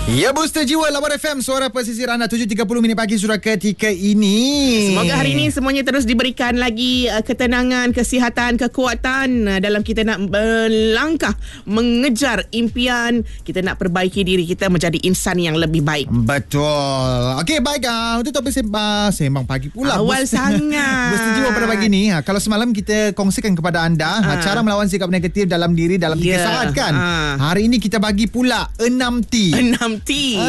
Ya, Booster Jiwa Lawan FM, suara pesisir anda 7.30 minit pagi surat ketika ini. Semoga hari ini semuanya terus diberikan lagi ketenangan, kesihatan, kekuatan dalam kita nak melangkah mengejar impian, kita nak perbaiki diri kita menjadi insan yang lebih baik. Betul. Okey, baik. Untuk topik sembang pagi pula. Awal sangat. Booster Jiwa pada pagi ni, kalau semalam kita kongsikan kepada anda cara melawan sikap negatif dalam diri dalam 3 saat kan. Hari ini kita bagi pula 6T. 6T.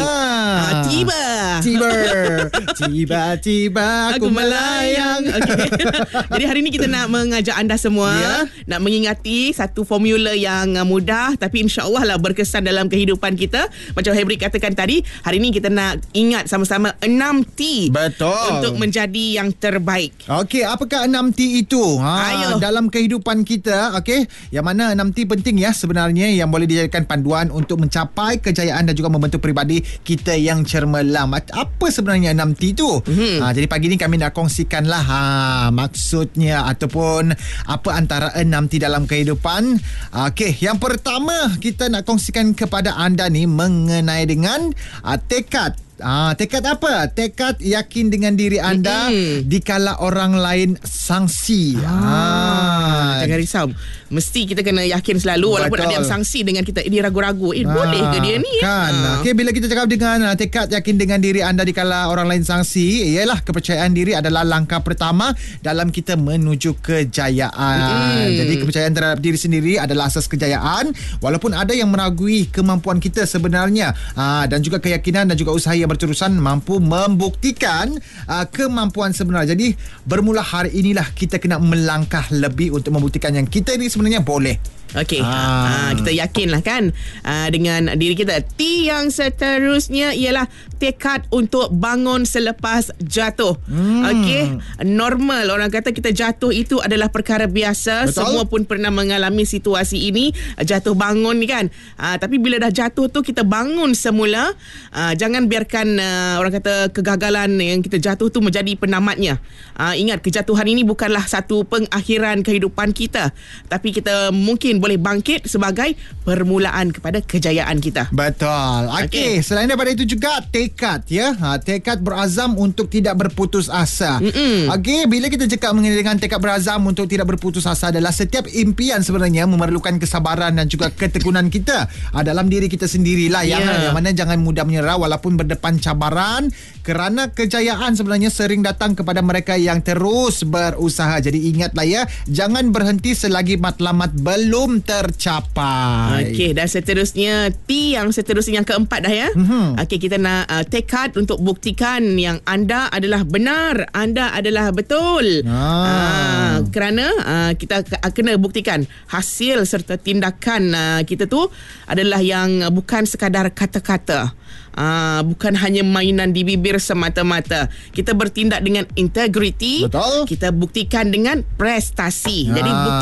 Tiba aku melayang. Okay. Jadi hari ini kita nak mengajak anda semua nak mengingati satu formula yang mudah tapi insya-Allah lah berkesan dalam kehidupan kita. Macam Hebri katakan tadi, hari ini kita nak ingat sama-sama 6T. Betul. Untuk menjadi yang terbaik. Okey, apakah 6T itu? Dalam kehidupan kita, okey, yang mana 6T penting ya sebenarnya yang boleh dijadikan panduan untuk mencapai kejayaan dan juga membentuk peribadi kita yang cermelang. Apa sebenarnya 6T itu? Jadi pagi ni kami nak kongsikanlah maksudnya ataupun apa antara 6T dalam kehidupan. Okey, yang pertama kita nak kongsikan kepada anda ni mengenai dengan tekad. Tekad apa? Tekad yakin dengan diri anda dikala orang lain sangsi. Jangan risau. Mesti kita kena yakin selalu. Walaupun ada yang sangsi dengan kita, dia ragu-ragu. Boleh ke dia ni? Kan. Okay, bila kita cakap dengan tekad yakin dengan diri anda dikala orang lain sangsi, ialah kepercayaan diri adalah langkah pertama dalam kita menuju kejayaan. Jadi kepercayaan terhadap diri sendiri adalah asas kejayaan. Walaupun ada yang meragui kemampuan kita sebenarnya, dan juga keyakinan dan juga usaha yang berterusan mampu membuktikan kemampuan sebenar. Jadi bermula hari inilah kita kena melangkah lebih untuk membuktikan yang kita ni sebenarnya boleh. Okey, kita yakinlah kan dengan diri kita. T yang seterusnya ialah tekad untuk bangun selepas jatuh. Okey, normal orang kata kita jatuh itu adalah perkara biasa. Betul. Semua pun pernah mengalami situasi ini, jatuh bangun ni kan. Tapi bila dah jatuh tu kita bangun semula. Jangan biarkan orang kata kegagalan yang kita jatuh tu menjadi penamatnya. Ingat, kejatuhan ini bukanlah satu pengakhiran kehidupan kita, tapi kita mungkin boleh bangkit sebagai permulaan kepada kejayaan kita. Betul. Okey, selain daripada itu juga tekad ya. Tekad berazam untuk tidak berputus asa. Okey, bila kita cakap mengenai dengan tekad berazam untuk tidak berputus asa adalah setiap impian sebenarnya memerlukan kesabaran dan juga ketekunan kita dalam diri kita sendirilah yang mana jangan mudah menyerah walaupun berdepan cabaran, kerana kejayaan sebenarnya sering datang kepada mereka yang terus berusaha. Jadi ingatlah ya, jangan berhenti selagi matlamat belum tercapai. Okey, dan seterusnya T yang seterusnya yang keempat dah ya. Okey, kita nak tekad untuk buktikan yang anda adalah benar, anda adalah betul. Kerana kita kena buktikan hasil serta tindakan kita tu adalah yang bukan sekadar kata-kata. Bukan hanya mainan di bibir semata-mata. Kita bertindak dengan integriti. Betul. Kita buktikan dengan prestasi. Jadi